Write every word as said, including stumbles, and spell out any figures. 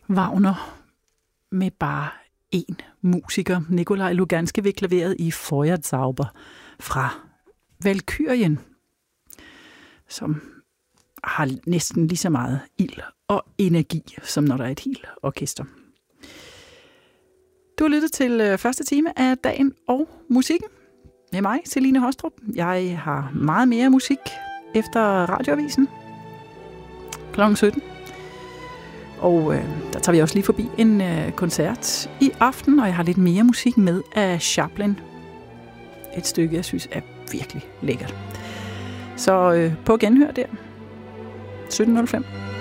Wagner med bare én musiker, Nikolaj Luganski ved klaveret i Feuerzauber fra Valkyrien, som har næsten lige så meget ild og energi, som når der er et helt orkester. Du har lyttet til første time af Dagen og Musikken med mig, Celine Hostrup. Jeg har meget mere musik efter radioavisen klokken sytten. Og øh, der tager vi også lige forbi en øh, koncert i aften, og jeg har lidt mere musik med af Chaplin. Et stykke, jeg synes er virkelig lækkert. Så øh, på genhør der. sytten nul fem.